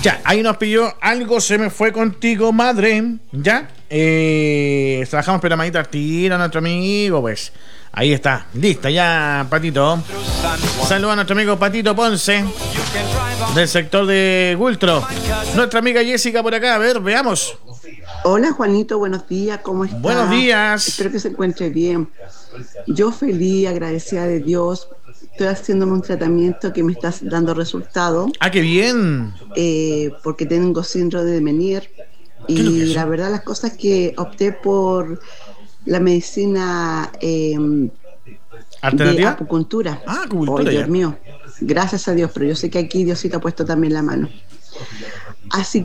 Ya, ahí nos pilló algo, se me fue contigo, madre. Ya, trabajamos programadita tira a nuestro amigo, pues. Ahí está, lista ya, Patito. Saludos a nuestro amigo Patito Ponce, del sector de Gultro. Nuestra amiga Jessica por acá, a ver, veamos. Hola Juanito, buenos días, ¿cómo está? Buenos días. Espero que se encuentre bien. Yo feliz, agradecida de Dios, estoy haciéndome un tratamiento que me está dando resultado, Ah, qué bien. porque tengo síndrome de Meniere ¿Qué es lo que es y eso? la verdad las cosas que opté por la medicina de ¿Alternativa? acupuntura. Ah, Ay, cultura Dios ya. mío, gracias a Dios, pero yo sé que aquí Diosito ha puesto también la mano. Así